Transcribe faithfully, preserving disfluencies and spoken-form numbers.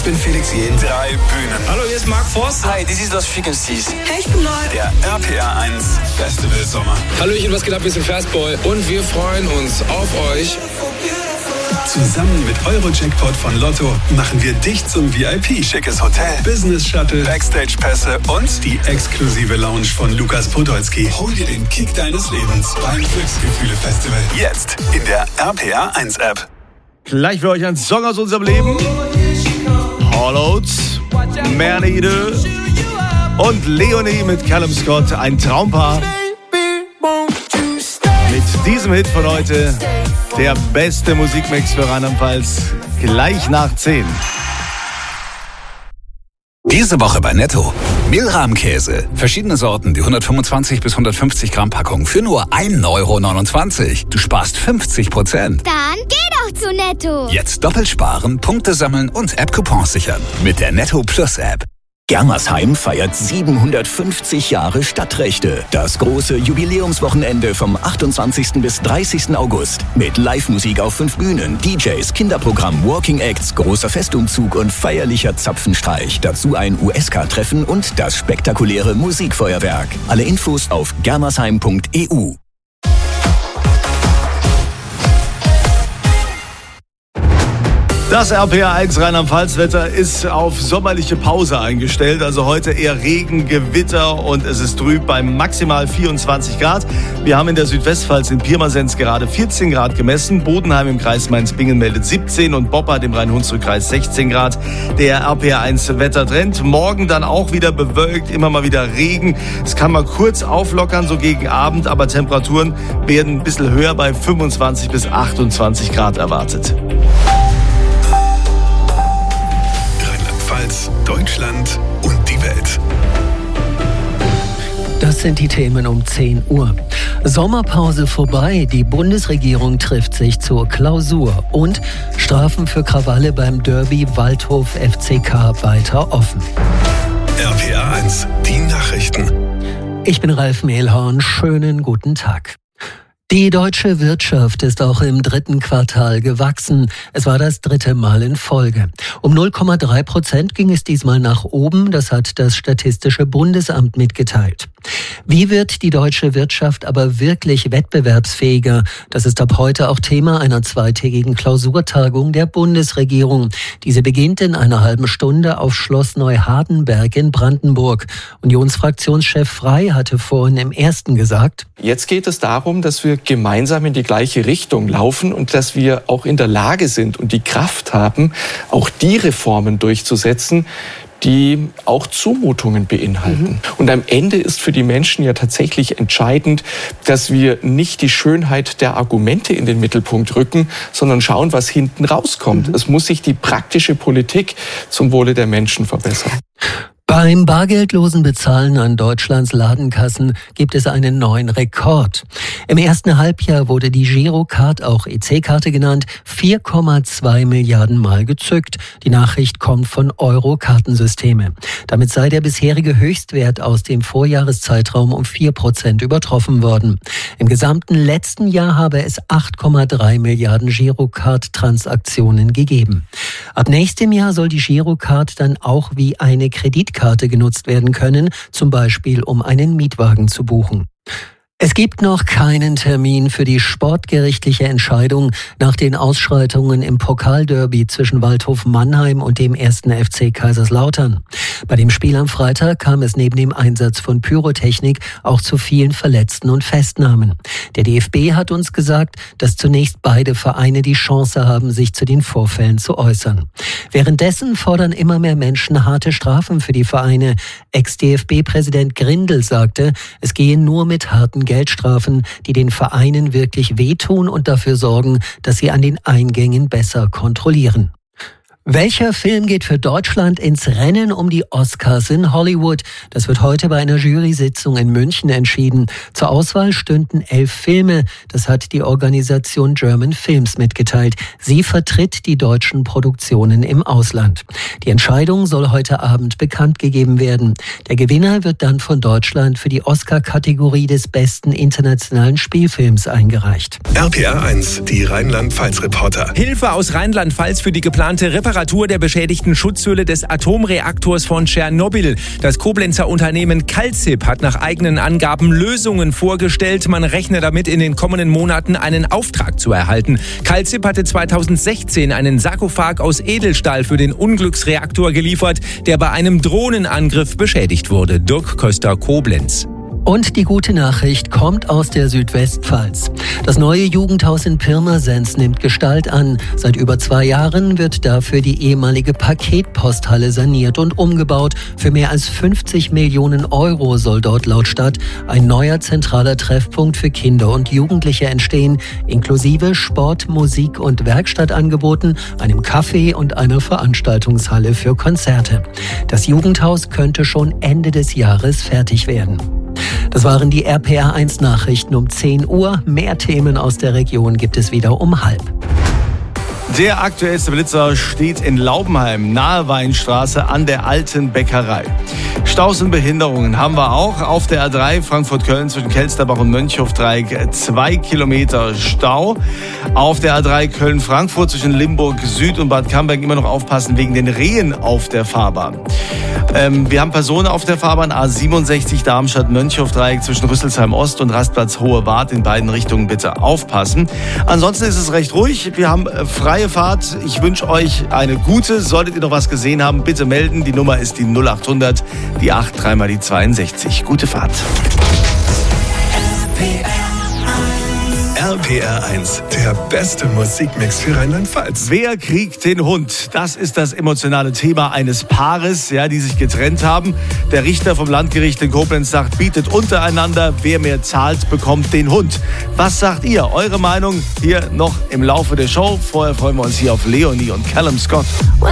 Ich bin Felix Jähn. Drei Bühnen. Hallo, hier ist Mark Forster. Hi, this is Los Frequencies. Hey, ich bin neu. Der R P R eins Festival Sommer. Hallöchen, was geht ab? Wir sind Fastboy und wir freuen uns auf euch. Zusammen mit Euro-Jackpot von Lotto machen wir dich zum V I P. Schickes Hotel, Business Shuttle, Backstage-Pässe und die exklusive Lounge von Lukas Podolski. Hol dir den Kick deines Lebens beim Glücksgefühle-Festival. Jetzt in der R P R eins App. Gleich für euch ein Song aus unserem Leben. Hollow's, Mernede und Leonie mit Callum Scott, ein Traumpaar. Mit diesem Hit von heute, der beste Musikmix für Rheinland-Pfalz, gleich nach zehn. Diese Woche bei Netto. Milrahmkäse. Verschiedene Sorten, die hundertfünfundzwanzig bis hundertfünfzig Gramm Packung für nur ein Euro neunundzwanzig. Du sparst fünfzig Prozent. Dann geh doch zu Netto. Jetzt doppelt sparen, Punkte sammeln und App-Coupons sichern. Mit der Netto Plus App. Germersheim feiert siebenhundertfünfzig Jahre Stadtrechte. Das große Jubiläumswochenende vom achtundzwanzigsten bis dreißigsten August. Mit Live-Musik auf fünf Bühnen, D Js, Kinderprogramm, Walking Acts, großer Festumzug und feierlicher Zapfenstreich. Dazu ein U S K-Treffen und das spektakuläre Musikfeuerwerk. Alle Infos auf germersheim punkt e u. Das R P R eins Rheinland-Pfalz-Wetter ist auf sommerliche Pause eingestellt. Also heute eher Regen, Gewitter und es ist trüb bei maximal vierundzwanzig Grad. Wir haben in der Südwestpfalz in Pirmasens gerade vierzehn Grad gemessen. Bodenheim im Kreis Mainz-Bingen meldet siebzehn und Boppard im Rhein-Hunsrück-Kreis sechzehn Grad. Der R P R eins Wettertrend. Morgen dann auch wieder bewölkt, immer mal wieder Regen. Es kann mal kurz auflockern, so gegen Abend, aber Temperaturen werden ein bisschen höher bei fünfundzwanzig bis achtundzwanzig Grad erwartet. Deutschland und die Welt. Das sind die Themen um zehn Uhr. Sommerpause vorbei, die Bundesregierung trifft sich zur Klausur und Strafen für Krawalle beim Derby Waldhof F C K weiter offen. R P R eins, die Nachrichten. Ich bin Ralf Mehlhorn, schönen guten Tag. Die deutsche Wirtschaft ist auch im dritten Quartal gewachsen. Es war das dritte Mal in Folge. Um null Komma drei Prozent ging es diesmal nach oben. Das hat das Statistische Bundesamt mitgeteilt. Wie wird die deutsche Wirtschaft aber wirklich wettbewerbsfähiger? Das ist ab heute auch Thema einer zweitägigen Klausurtagung der Bundesregierung. Diese beginnt in einer halben Stunde auf Schloss Neuhardenberg in Brandenburg. Unionsfraktionschef Frey hatte vorhin im ersten gesagt: Jetzt geht es darum, dass wir gemeinsam in die gleiche Richtung laufen und dass wir auch in der Lage sind und die Kraft haben, auch die Reformen durchzusetzen, die auch Zumutungen beinhalten. Mhm. Und am Ende ist für die Menschen ja tatsächlich entscheidend, dass wir nicht die Schönheit der Argumente in den Mittelpunkt rücken, sondern schauen, was hinten rauskommt. Mhm. Es muss sich die praktische Politik zum Wohle der Menschen verbessern. Beim bargeldlosen Bezahlen an Deutschlands Ladenkassen gibt es einen neuen Rekord. Im ersten Halbjahr wurde die Girocard, auch E C-Karte genannt, vier Komma zwei Milliarden Mal gezückt. Die Nachricht kommt von Euro-Kartensysteme. Damit sei der bisherige Höchstwert aus dem Vorjahreszeitraum um vier Prozent übertroffen worden. Im gesamten letzten Jahr habe es acht Komma drei Milliarden Girocard-Transaktionen gegeben. Ab nächstem Jahr soll die Girocard dann auch wie eine Kreditkarte genutzt werden können, zum Beispiel um einen Mietwagen zu buchen. Es gibt noch keinen Termin für die sportgerichtliche Entscheidung nach den Ausschreitungen im Pokalderby zwischen Waldhof Mannheim und dem ersten F C Kaiserslautern. Bei dem Spiel am Freitag kam es neben dem Einsatz von Pyrotechnik auch zu vielen Verletzten und Festnahmen. Der D F B hat uns gesagt, dass zunächst beide Vereine die Chance haben, sich zu den Vorfällen zu äußern. Währenddessen fordern immer mehr Menschen harte Strafen für die Vereine. Ex-D F B-Präsident Grindel sagte, es gehe nur mit harten Geldstrafen, die den Vereinen wirklich wehtun und dafür sorgen, dass sie an den Eingängen besser kontrollieren. Welcher Film geht für Deutschland ins Rennen um die Oscars in Hollywood? Das wird heute bei einer Jury-Sitzung in München entschieden. Zur Auswahl stünden elf Filme. Das hat die Organisation German Films mitgeteilt. Sie vertritt die deutschen Produktionen im Ausland. Die Entscheidung soll heute Abend bekannt gegeben werden. Der Gewinner wird dann von Deutschland für die Oscar-Kategorie des besten internationalen Spielfilms eingereicht. R P R eins, die Rheinland-Pfalz-Reporter. Hilfe aus Rheinland-Pfalz für die geplante Reparatur Reparatur der beschädigten Schutzhülle des Atomreaktors von Tschernobyl. Das Koblenzer Unternehmen Calzip hat nach eigenen Angaben Lösungen vorgestellt. Man rechne damit, in den kommenden Monaten einen Auftrag zu erhalten. Calzip hatte zweitausendsechzehn einen Sarkophag aus Edelstahl für den Unglücksreaktor geliefert, der bei einem Drohnenangriff beschädigt wurde. Dirk Köster, Koblenz. Und die gute Nachricht kommt aus der Südwestpfalz. Das neue Jugendhaus in Pirmasens nimmt Gestalt an. Seit über zwei Jahren wird dafür die ehemalige Paketposthalle saniert und umgebaut. Für mehr als fünfzig Millionen Euro soll dort laut Stadt ein neuer zentraler Treffpunkt für Kinder und Jugendliche entstehen, inklusive Sport-, Musik- und Werkstattangeboten, einem Café und einer Veranstaltungshalle für Konzerte. Das Jugendhaus könnte schon Ende des Jahres fertig werden. Das waren die R P R eins Nachrichten um zehn Uhr. Mehr Themen aus der Region gibt es wieder um halb. Der aktuellste Blitzer steht in Laubenheim, nahe Weinstraße an der alten Bäckerei. Staus und Behinderungen haben wir auch auf der A drei Frankfurt-Köln zwischen Kelsterbach und Mönchhofdreieck. Zwei Kilometer Stau. Auf der A drei Köln-Frankfurt zwischen Limburg Süd und Bad Camberg immer noch aufpassen wegen den Rehen auf der Fahrbahn. Ähm, wir haben Personen auf der Fahrbahn A siebenundsechzig Darmstadt-Mönchhofdreieck zwischen Rüsselsheim Ost und Rastplatz Hohe Wart. In beiden Richtungen bitte aufpassen. Ansonsten ist es recht ruhig. Wir haben äh, freie Fahrt. Ich wünsche euch eine gute. Solltet ihr noch was gesehen haben, bitte melden. Die Nummer ist die null acht hundert, die acht, dreimal die zweiundsechzig. Gute Fahrt. R P R eins, der beste Musikmix für Rheinland-Pfalz. Wer kriegt den Hund? Das ist das emotionale Thema eines Paares, ja, die sich getrennt haben. Der Richter vom Landgericht in Koblenz sagt, bietet untereinander, wer mehr zahlt, bekommt den Hund. Was sagt ihr? Eure Meinung hier noch im Laufe der Show. Vorher freuen wir uns hier auf Leonie und Callum Scott.